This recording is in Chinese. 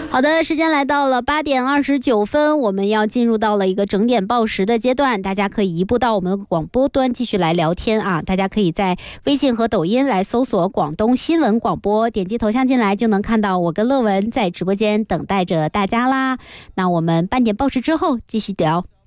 好的，时间来到了8:29，我们要进入到了一个整点报时的阶段，大家可以移步到我们的广播端继续来聊天啊！大家可以在微信和抖音来搜索广东新闻广播，点击头像进来就能看到我跟乐文在直播间等待着大家啦。那我们半点报时之后继续聊。